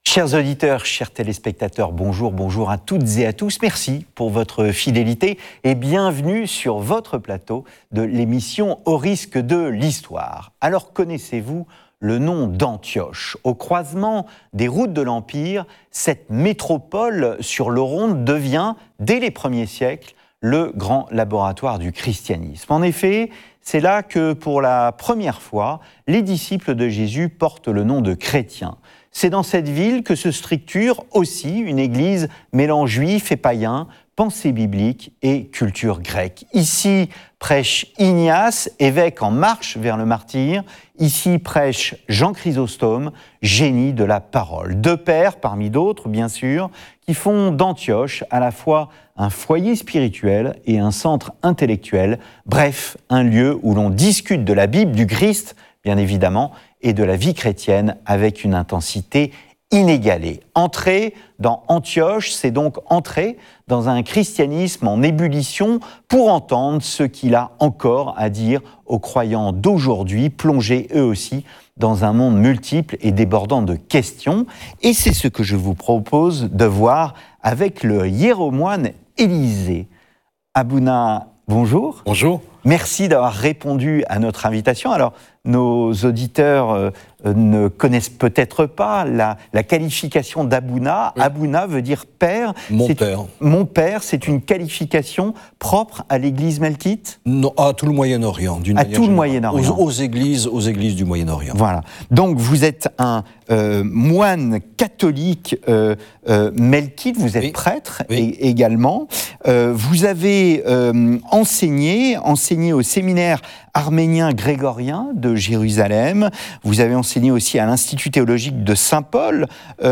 Chers auditeurs, chers téléspectateurs, bonjour à toutes et à tous. Merci pour votre fidélité et bienvenue sur votre plateau de l'émission Au risque de l'histoire. Alors connaissez-vous le nom d'Antioche? Au croisement des routes de l'Empire, cette métropole sur le Rhône devient, dès les premiers siècles, le grand laboratoire du christianisme. En effet, c'est là que, pour la première fois, les disciples de Jésus portent le nom de chrétiens. C'est dans cette ville que se structure aussi une église mêlant juifs et païens, pensée biblique et culture grecque. Ici prêche Ignace, évêque en marche vers le martyre. Ici prêche Jean Chrysostome, génie de la parole. Deux pères, parmi d'autres bien sûr, qui font d'Antioche à la fois un foyer spirituel et un centre intellectuel. Bref, un lieu où l'on discute de la Bible, du Christ, bien évidemment, et de la vie chrétienne avec une intensité inégalée. Entrer dans Antioche, c'est donc entrer dans un christianisme en ébullition pour entendre ce qu'il a encore à dire aux croyants d'aujourd'hui, plongés eux aussi dans un monde multiple et débordant de questions. Et c'est ce que je vous propose de voir avec le hiéromoine Élisée. Abouna, bonjour. Bonjour. Merci d'avoir répondu à notre invitation. Alors, nos auditeurs ne connaissent peut-être pas la qualification d'Abouna. Oui. Abouna veut dire père. Mon père. Mon père, c'est une qualification propre à l'Église melkite ? Non, à tout le Moyen-Orient. À tout le Moyen-Orient. Aux églises du Moyen-Orient. Voilà. Donc, vous êtes un moine catholique melkite, vous êtes prêtre également. Vous avez enseigné au séminaire arménien grégorien de Jérusalem. Vous avez enseigné aussi à l'Institut théologique de Saint-Paul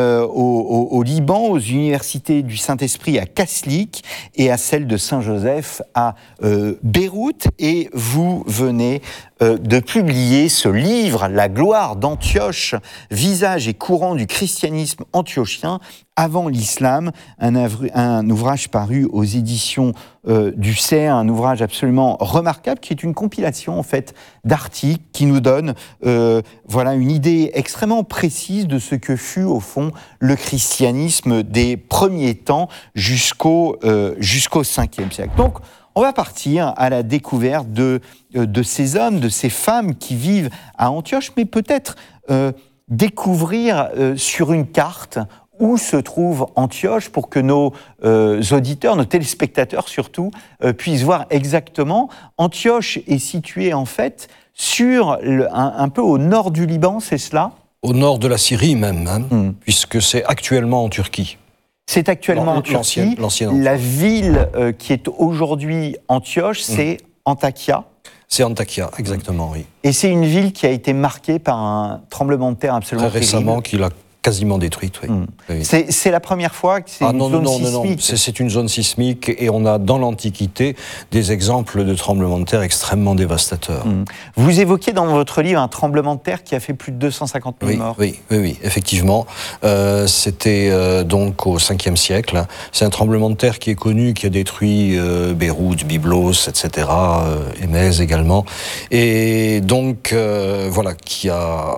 au Liban, aux universités du Saint-Esprit à Kaslik et à celle de Saint-Joseph à Beyrouth. Et vous venez de publier ce livre, La gloire d'Antioche, visage et courant du christianisme antiochien avant l'islam, un ouvrage paru aux éditions du CERF, un ouvrage absolument remarquable qui est une compilation en fait d'articles qui nous donne une idée extrêmement précise de ce que fut au fond le christianisme des premiers temps jusqu'au 5e siècle. Donc on va partir à la découverte de ces hommes, de ces femmes qui vivent à Antioche, mais peut-être découvrir sur une carte où se trouve Antioche pour que nos auditeurs, nos téléspectateurs surtout, puissent voir exactement. Antioche est située en fait sur un peu au nord du Liban, c'est cela ? Au nord de la Syrie même, puisque c'est actuellement en Turquie. C'est actuellement en Turquie. L'ancienne. La ville qui est aujourd'hui Antioche, c'est Antakya. C'est Antakya, exactement, oui. Et c'est une ville qui a été marquée par un tremblement de terre absolument très récemment, qui l'a quasiment détruite, oui. Oui. C'est la première fois que c'est une zone sismique. Non, c'est une zone sismique et on a dans l'Antiquité des exemples de tremblements de terre extrêmement dévastateurs. Vous évoquez dans votre livre un tremblement de terre qui a fait plus de 250 000 morts. Oui, effectivement. C'était donc au 5e siècle. C'est un tremblement de terre qui est connu, qui a détruit Beyrouth, Byblos, etc., Émèse également. Et donc, qui a...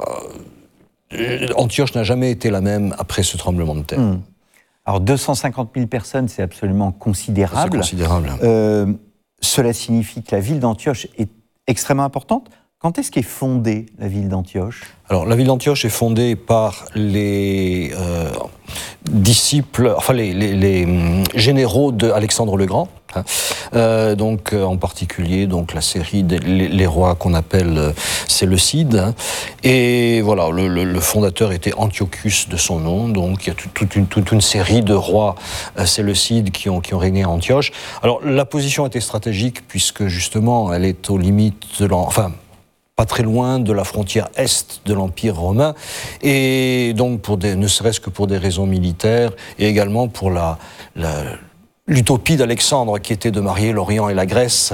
Antioche n'a jamais été la même après ce tremblement de terre. Alors 250 000 personnes, c'est absolument considérable. C'est considérable. Cela signifie que la ville d'Antioche est extrêmement importante. Quand est-ce qu'est fondée la ville d'Antioche ? Alors, la ville d'Antioche est fondée par les disciples, les généraux d'Alexandre le Grand. En particulier la série les rois qu'on appelle Séleucides. Et voilà, le fondateur était Antiochus de son nom. Donc il y a toute une série de rois Séleucides qui ont régné à Antioche. Alors la position était stratégique puisque justement elle est aux limites pas très loin de la frontière est de l'Empire romain, et donc ne serait-ce que pour des raisons militaires, et également pour l'utopie d'Alexandre qui était de marier l'Orient et la Grèce.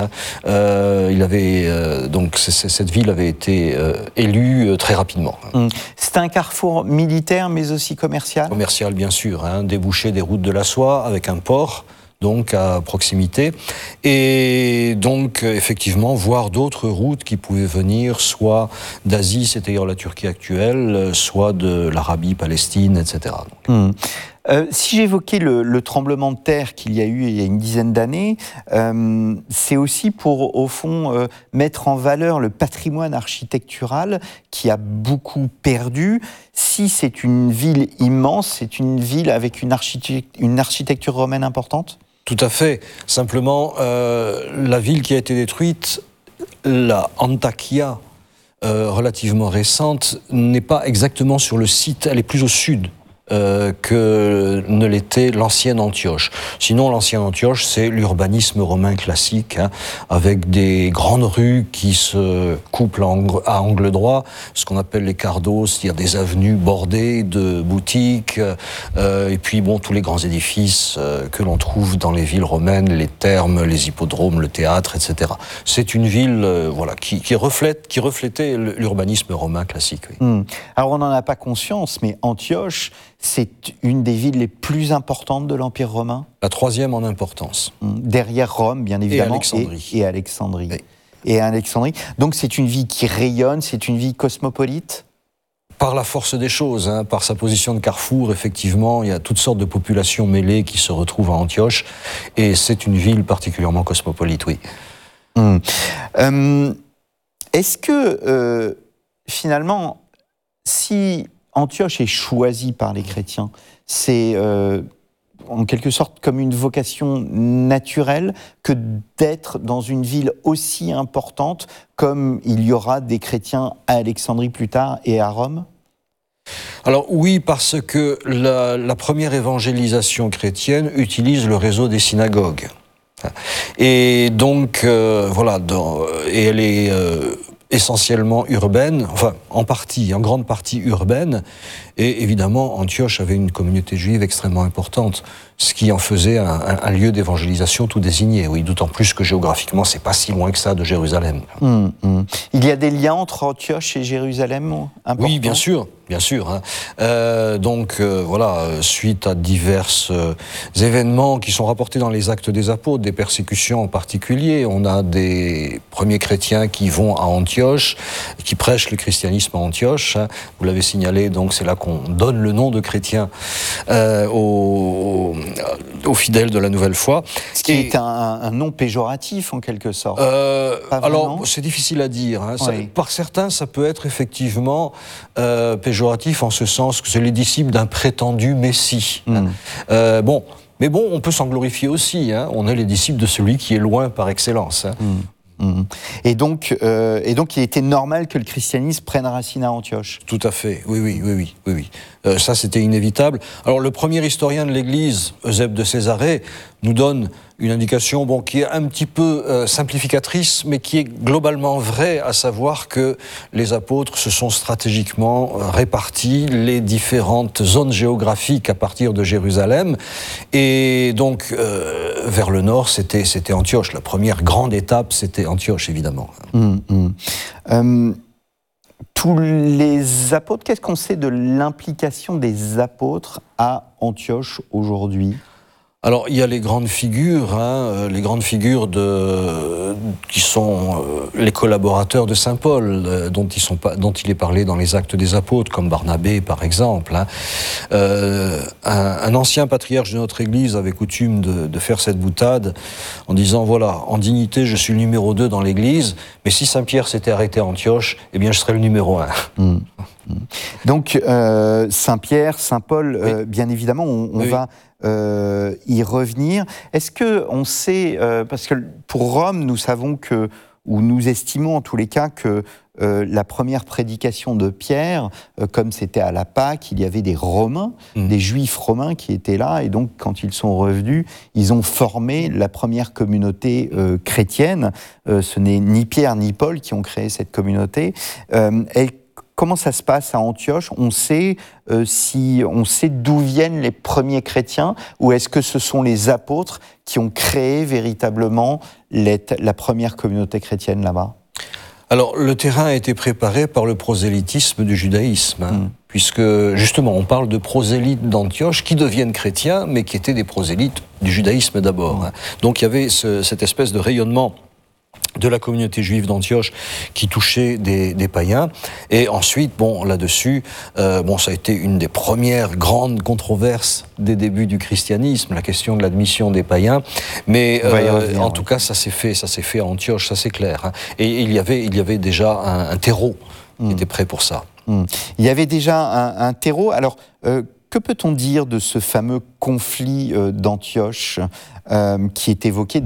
Cette ville avait été élue très rapidement. C'est un carrefour militaire mais aussi commercial ? Commercial bien sûr, débouché des routes de la soie avec un port. donc à proximité, et donc effectivement voir d'autres routes qui pouvaient venir soit d'Asie, c'est-à-dire la Turquie actuelle, soit de l'Arabie, Palestine, etc. Si j'évoquais le tremblement de terre qu'il y a eu il y a une dizaine d'années, c'est aussi pour, au fond, mettre en valeur le patrimoine architectural qui a beaucoup perdu. Si c'est une ville immense, c'est une ville avec une architecture romaine importante ? Tout à fait. Simplement, la ville qui a été détruite, la Antakya, relativement récente, n'est pas exactement sur le site, elle est plus au sud que ne l'était l'ancienne Antioche. Sinon, l'ancienne Antioche, c'est l'urbanisme romain classique, avec des grandes rues qui se couplent à angle droit, ce qu'on appelle les cardos, c'est-à-dire des avenues bordées de boutiques, et puis tous les grands édifices que l'on trouve dans les villes romaines, les thermes, les hippodromes, le théâtre, etc. C'est une ville qui reflétait l'urbanisme romain classique. Oui. Alors, on n'en a pas conscience, mais Antioche, c'est une des villes les plus importantes de l'Empire romain. La troisième en importance. Derrière Rome, bien évidemment. Et Alexandrie. Oui. Et Alexandrie. Donc c'est une ville qui rayonne, c'est une ville cosmopolite. Par la force des choses, par sa position de carrefour, effectivement, il y a toutes sortes de populations mêlées qui se retrouvent à Antioche. Et c'est une ville particulièrement cosmopolite, oui. Est-ce que, finalement, si Antioche est choisie par les chrétiens, c'est en quelque sorte comme une vocation naturelle que d'être dans une ville aussi importante comme il y aura des chrétiens à Alexandrie plus tard et à Rome ? Alors oui, parce que la première évangélisation chrétienne utilise le réseau des synagogues. Et donc, et elle est essentiellement urbaine, enfin en grande partie urbaine, et évidemment Antioche avait une communauté juive extrêmement importante, ce qui en faisait un lieu d'évangélisation tout désigné, oui, d'autant plus que géographiquement c'est pas si loin que ça de Jérusalem. Il y a des liens entre Antioche et Jérusalem importants ? Oui, bien sûr. Suite à divers événements qui sont rapportés dans les Actes des Apôtres, des persécutions en particulier, on a des premiers chrétiens qui vont à Antioche, qui prêchent le christianisme à Antioche. Vous l'avez signalé, donc c'est là qu'on donne le nom de chrétien aux fidèles de la nouvelle foi. Ce qui est un nom péjoratif en quelque sorte. Alors, c'est difficile à dire. Oui. Par certains, ça peut être effectivement péjoratif en ce sens que c'est les disciples d'un prétendu Messie. Mais on peut s'en glorifier aussi. On est les disciples de celui qui est loin par excellence. Et donc, il était normal que le christianisme prenne racine à Antioche. Tout à fait, oui. Ça, c'était inévitable. Alors, le premier historien de l'Église, Eusèbe de Césarée, nous donne une indication qui est un petit peu simplificatrice, mais qui est globalement vraie, à savoir que les apôtres se sont stratégiquement répartis les différentes zones géographiques à partir de Jérusalem. Et donc, vers le nord, c'était Antioche. La première grande étape, c'était Antioche, évidemment. Tous les apôtres, qu'est-ce qu'on sait de l'implication des apôtres à Antioche aujourd'hui ? Alors, il y a les grandes figures, qui sont les collaborateurs de saint Paul, dont il est parlé dans les Actes des Apôtres, comme Barnabé, par exemple. Un ancien patriarche de notre Église avait coutume de faire cette boutade en disant, en dignité, je suis le numéro 2 dans l'Église, mais si Saint-Pierre s'était arrêté à Antioche, je serais le numéro 1. Donc, Saint-Pierre, Saint-Paul, bien évidemment, on va y revenir. Est-ce qu'on sait, parce que pour Rome, nous savons ou nous estimons en tous les cas que la première prédication de Pierre, comme c'était à la Pâque, il y avait des Romains, des Juifs romains qui étaient là, et donc quand ils sont revenus, ils ont formé la première communauté chrétienne. Ce n'est ni Pierre ni Paul qui ont créé cette communauté. Comment ça se passe à Antioche ? On sait d'où viennent les premiers chrétiens, ou est-ce que ce sont les apôtres qui ont créé véritablement la première communauté chrétienne là-bas ? Alors, le terrain a été préparé par le prosélytisme du judaïsme, puisque, justement, on parle de prosélytes d'Antioche qui deviennent chrétiens, mais qui étaient des prosélytes du judaïsme d'abord. Donc, il y avait cette espèce de rayonnement de la communauté juive d'Antioche qui touchait des païens. Et ensuite, bon, là-dessus, ça a été une des premières grandes controverses des débuts du christianisme, la question de l'admission des païens. Mais en tout cas, ça s'est fait à Antioche, ça c'est clair. Et il y avait déjà un terreau qui était prêt pour ça. Il y avait déjà un terreau. Alors, que peut-on dire de ce fameux conflit d'Antioche qui est évoqué